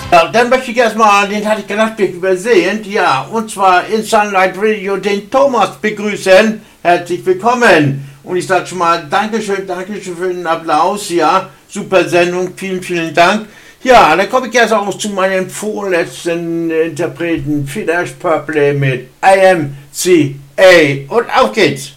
Ja, dann möchte ich erstmal, den hatte ich gedacht, wir übersehen, ja, und zwar in Sunlight Radio den Thomas begrüßen. Herzlich willkommen. Und ich sage schon mal Dankeschön für den Applaus, ja, super Sendung, vielen, vielen Dank. Ja, dann komme ich erst auch zu meinem vorletzten Interpreten, Village Purple mit IMCA. Und auf geht's.